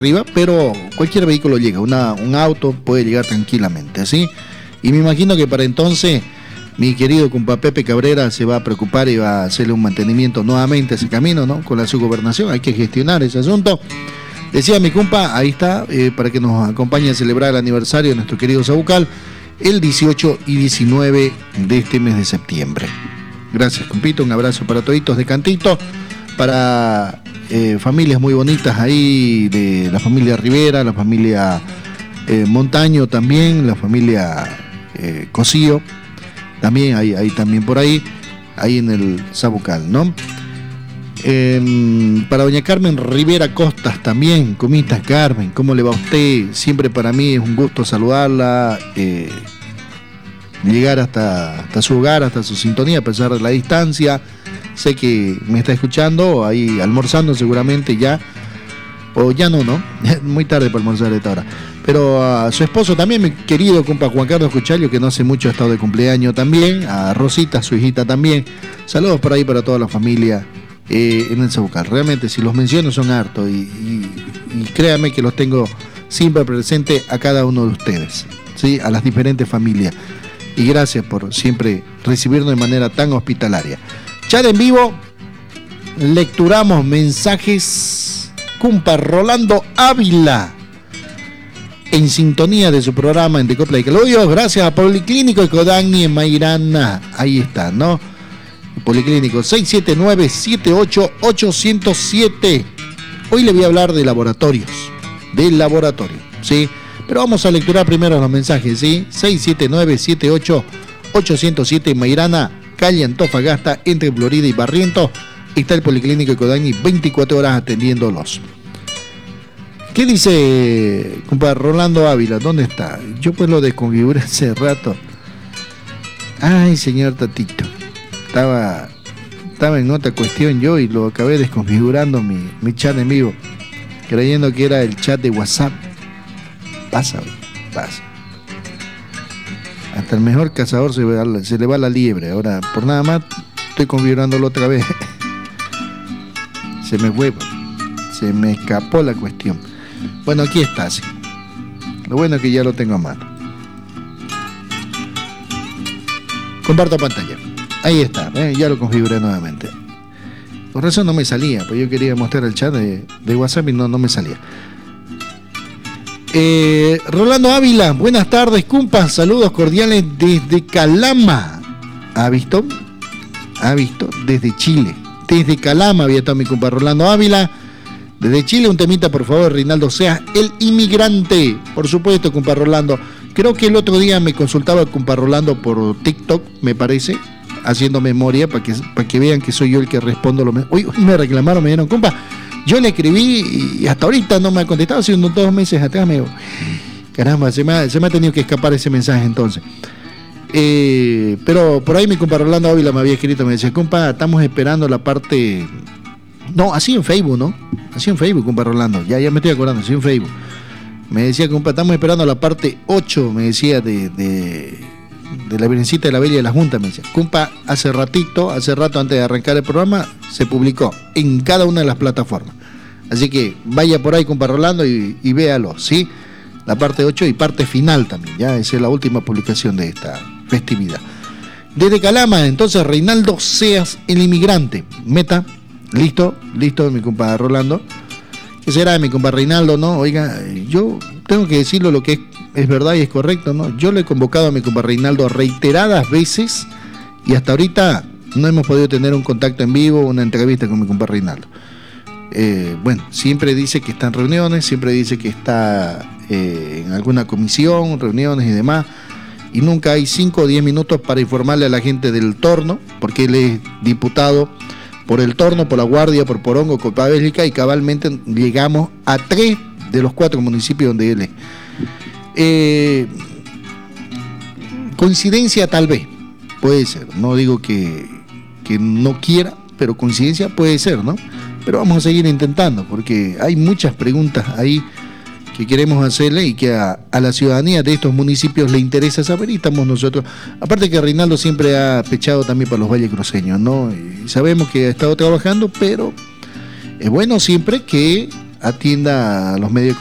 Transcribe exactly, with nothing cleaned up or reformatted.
arriba, pero cualquier vehículo llega, una, un auto puede llegar tranquilamente, ¿sí? Y me imagino que para entonces mi querido compa Pepe Cabrera se va a preocupar y va a hacerle un mantenimiento nuevamente a ese camino, ¿no? Con la subgobernación, hay que gestionar ese asunto. Decía mi compa, ahí está, eh, para que nos acompañe a celebrar el aniversario de nuestro querido Sabucal, el dieciocho y diecinueve de este mes de septiembre. Gracias, compito, un abrazo para toditos de Cantito, para eh, familias muy bonitas ahí, de la familia Rivera, la familia eh, Montaño también, la familia eh, Cosío, también hay, hay también por ahí, ahí en el Sabucal, ¿no? Eh, para doña Carmen Rivera Costas también, comita Carmen, ¿cómo le va a usted? Siempre para mí es un gusto saludarla, eh, llegar hasta, hasta su hogar, hasta su sintonía, a pesar de la distancia. Sé que me está escuchando, ahí almorzando seguramente ya, o ya no, ¿no? Muy tarde para almorzar a esta hora. Pero a su esposo también, mi querido compa Juan Carlos Cuchallo, que no hace mucho ha estado de cumpleaños también, a Rosita, su hijita también. Saludos por ahí para toda la familia eh, en el Sabucal. Realmente, si los menciono son hartos y, y, y créanme que los tengo siempre presente a cada uno de ustedes, ¿sí? A las diferentes familias. Y gracias por siempre recibirnos de manera tan hospitalaria. Chat en vivo, lecturamos mensajes. Compa Rolando Ávila, en sintonía de su programa en Decopla y Calodios, gracias a Policlínico Ecodagni en Mairana. Ahí está, ¿no? Policlínico seis siete nueve, siete ocho, ocho cero siete. Hoy le voy a hablar de laboratorios, del laboratorio, ¿sí? Pero vamos a lecturar primero los mensajes, ¿sí? seis siete nueve, siete ocho, ocho cero siete, Mairana, calle Antofagasta, entre Florida y Barrientos. Está el Policlínico Ecodagni, veinticuatro horas atendiéndolos. ¿Qué dice, compadre Rolando Ávila? ¿Dónde está? Yo pues lo desconfiguré hace rato. Ay, señor Tatito. Estaba, estaba en otra cuestión yo y lo acabé desconfigurando mi, mi chat en vivo, creyendo que era el chat de WhatsApp. Pasa, pasa. Hasta el mejor cazador se, va, se le va la liebre. Ahora, por nada más, estoy configurándolo otra vez. Se me fue, se me escapó la cuestión. Bueno, aquí está, sí. Lo bueno es que ya lo tengo a mano. Comparto pantalla. Ahí está, ¿eh? Ya lo configuré nuevamente. Por eso no me salía, pues yo quería mostrar el chat de, de WhatsApp y no, no me salía. Eh, Rolando Ávila, buenas tardes, compas, saludos cordiales desde Calama. ¿Ha visto? ¿Ha visto? Desde Chile. Desde Calama había estado mi compa Rolando Ávila. Desde Chile, un temita, por favor, Reinaldo Sea, el inmigrante. Por supuesto, compa Rolando. Creo que el otro día me consultaba el compa Rolando por TikTok, me parece, haciendo memoria, para que, para que vean que soy yo el que respondo lo mejor. Uy, me reclamaron, me dijeron, compa, yo le escribí y hasta ahorita no me ha contestado, hace unos dos meses atrás me digo, caramba, se me ha, se me ha tenido que escapar ese mensaje entonces. Eh, pero por ahí mi compa Rolando Ávila me había escrito, me decía, compa, estamos esperando la parte... No, así en Facebook, ¿no? Así en Facebook, compa Rolando, ya, ya me estoy acordando, así en Facebook. Me decía, compa, estamos esperando la parte ocho, me decía, de, de, de la Virgencita de la Bella de la Junta, me decía. Compa, hace ratito, hace rato antes de arrancar el programa, se publicó en cada una de las plataformas. Así que vaya por ahí, compa Rolando, y, y véalo, ¿sí? La parte ocho y parte final también, ya, esa es la última publicación de esta festividad. Desde Calama, entonces, Reinaldo Seas, el inmigrante. Meta, listo, listo, mi compa Rolando. ¿Qué será de mi compa Reinaldo, no? Oiga, yo tengo que decirlo lo que es, es verdad y es correcto, ¿no? Yo le he convocado a mi compa Reinaldo reiteradas veces y hasta ahorita no hemos podido tener un contacto en vivo, una entrevista con mi compa Reinaldo. Eh, bueno, siempre dice que está en reuniones, siempre dice que está eh, en alguna comisión, reuniones y demás, y nunca hay cinco o diez minutos para informarle a la gente del torno, porque él es diputado por el torno, por La Guardia, por Porongo, Copa Bélgica, y cabalmente llegamos a tres de los cuatro municipios donde él es. Eh, coincidencia tal vez, puede ser, no digo que, que no quiera, pero coincidencia puede ser, ¿no? Pero vamos a seguir intentando, porque hay muchas preguntas ahí que queremos hacerle y que a, a la ciudadanía de estos municipios le interesa saber, y estamos nosotros. Aparte que Reinaldo siempre ha pechado también para los valles cruceños, ¿no? Y sabemos que ha estado trabajando, pero es bueno siempre que atienda a los medios de